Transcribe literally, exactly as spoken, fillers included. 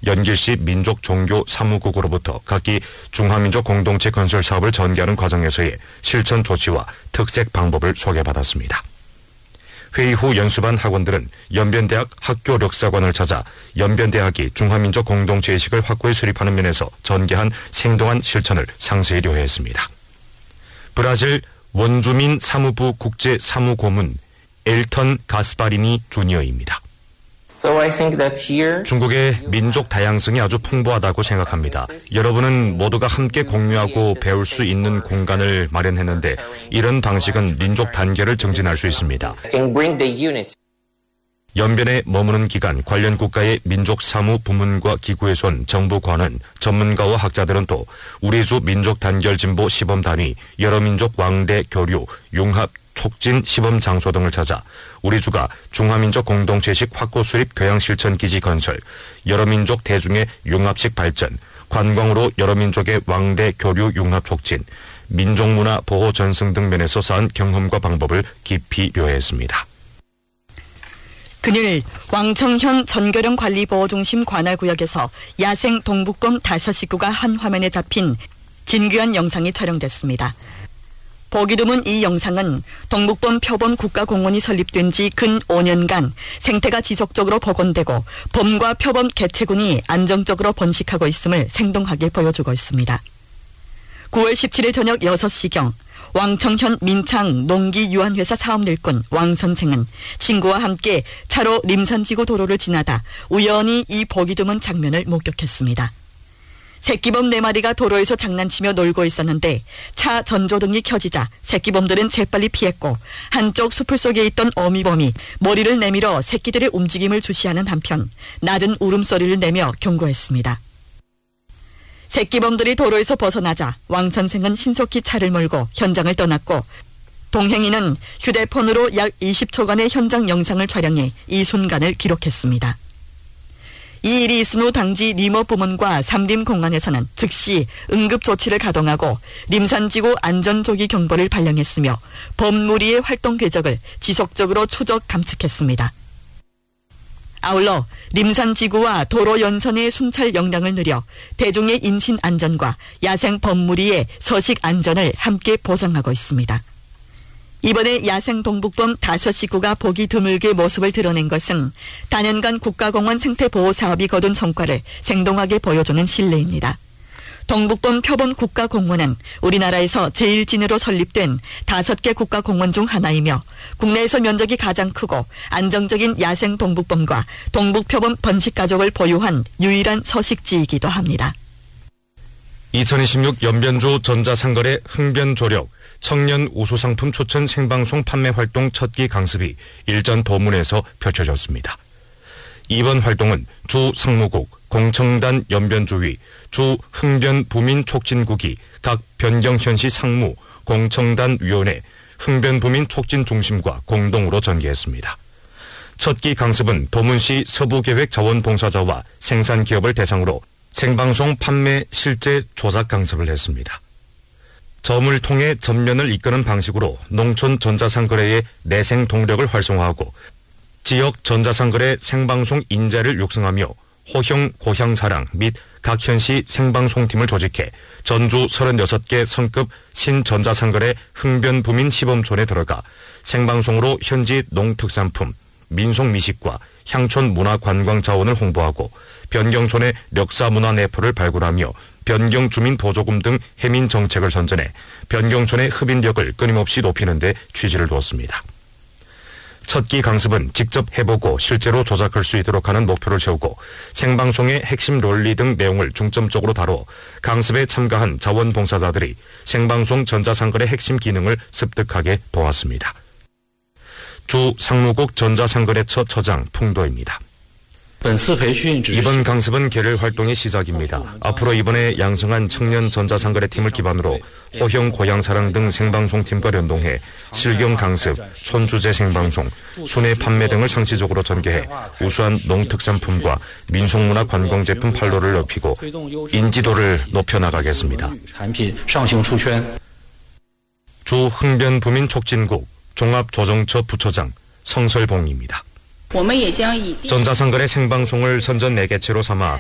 연길시 민족종교사무국으로부터 각기 중화민족 공동체 건설 사업을 전개하는 과정에서의 실천 조치와 특색 방법을 소개받았습니다. 회의 후 연수반 학원들은 연변대학 학교력사관을 찾아 연변대학이 중화민족 공동체의식을 확고히 수립하는 면에서 전개한 생동한 실천을 상세히 료해했습니다. 브라질 원주민 사무부 국제사무고문 엘턴 가스파리니 주니어입니다. So I think that here 중국의 민족 다양성이 아주 풍부하다고 생각합니다. 여러분은 모두가 함께 공유하고 배울 수 있는 공간을 마련했는데 이런 방식은 민족 단계를 증진할 수 있습니다. can bring the unity. 연변에 머무는 기간 관련 국가의 민족 사무 부문과 기구에서 온 정부관은 전문가와 학자들은 또 우리 주 민족 단결 진보 시범단위, 여러 민족 왕래 교류, 융합 촉진 시범 장소 등을 찾아 우리 주가 중화민족 공동체식 확고 수립 교양 실천 기지 건설, 여러 민족 대중의 융합식 발전, 관광으로 여러 민족의 왕래 교류 융합 촉진, 민족문화 보호 전승 등 면에서 쌓은 경험과 방법을 깊이 묘했습니다. 그늘 왕청현 전교령 관리보호중심 관할구역에서 야생 동북범 다섯 식구가 한 화면에 잡힌 진귀한 영상이 촬영됐습니다. 보기 드문 이 영상은 동북범 표범 국가공원이 설립된 지 근 오 년간 생태가 지속적으로 복원되고 범과 표범 개체군이 안정적으로 번식하고 있음을 생동하게 보여주고 있습니다. 구월 십칠일 저녁 여섯 시경 왕청현 민창 농기유한회사 사업일꾼 왕 선생은 친구와 함께 차로 림산지구 도로를 지나다 우연히 이 보기 드문 장면을 목격했습니다. 새끼범 네 마리가 도로에서 장난치며 놀고 있었는데 차 전조등이 켜지자 새끼범들은 재빨리 피했고 한쪽 숲을 속에 있던 어미범이 머리를 내밀어 새끼들의 움직임을 주시하는 한편 낮은 울음소리를 내며 경고했습니다. 새끼범들이 도로에서 벗어나자 왕 선생은 신속히 차를 몰고 현장을 떠났고 동행인은 휴대폰으로 약 이십 초간의 현장 영상을 촬영해 이 순간을 기록했습니다. 이 일이 있은 후 당지 림업부문과 삼림공안에서는 즉시 응급조치를 가동하고 림산지구 안전조기 경보를 발령했으며 범무리의 활동 궤적을 지속적으로 추적 감측했습니다. 아울러 림산지구와 도로 연선의 순찰 역량을 늘려 대중의 인신 안전과 야생 범무리의 서식 안전을 함께 보장하고 있습니다. 이번에 야생 동북범 다섯 식구가 보기 드물게 모습을 드러낸 것은 다년간 국가공원 생태보호 사업이 거둔 성과를 생동하게 보여주는 신뢰입니다. 동북범 표범 국가공원은 우리나라에서 제일 진으로 설립된 다섯 개 국가공원 중 하나이며 국내에서 면적이 가장 크고 안정적인 야생 동북범과 동북표범 번식가족을 보유한 유일한 서식지이기도 합니다. 이천이십육 연변주 전자상거래 흥변조력 청년 우수상품 초청 생방송 판매 활동 첫기 강습이 일전 도문에서 펼쳐졌습니다. 이번 활동은 주 상무국, 공청단 연변주위, 주 흥변부민촉진국이 각 변경현시 상무, 공청단 위원회, 흥변부민촉진중심과 공동으로 전개했습니다. 첫기 강습은 도문시 서부계획자원봉사자와 생산기업을 대상으로 생방송 판매 실제 조작 강습을 했습니다. 점을 통해 전면을 이끄는 방식으로 농촌 전자상거래의 내생 동력을 활성화하고 지역 전자상거래 생방송 인재를 육성하며 호형 고향사랑 및 각 현시 생방송팀을 조직해 전주 서른여섯 개 성급 신전자상거래 흥변부민 시범촌에 들어가 생방송으로 현지 농특산품, 민속미식과 향촌 문화관광자원을 홍보하고 변경촌의 력사문화 내포를 발굴하며 변경주민보조금 등 해민 정책을 선전해 변경촌의 흡인력을 끊임없이 높이는 데 취지를 두었습니다. 첫기 강습은 직접 해보고 실제로 조작할 수 있도록 하는 목표를 세우고 생방송의 핵심 논리 등 내용을 중점적으로 다뤄 강습에 참가한 자원봉사자들이 생방송 전자상거래 핵심 기능을 습득하게 도왔습니다. 주 상무국 전자상거래처 처장 풍도입니다. 이번 강습은 계를 활동의 시작입니다. 앞으로 이번에 양성한 청년 전자상거래팀을 기반으로 호형 고향사랑 등 생방송팀과 연동해 실경 강습, 손주제 생방송, 순회 판매 등을 상시적으로 전개해 우수한 농특산품과 민속문화 관광제품 판로를 넓히고 인지도를 높여나가겠습니다. 주 흥변부민촉진국 종합조정처 부처장 성설봉입니다. 전자상거래 생방송을 선전 매개체로 삼아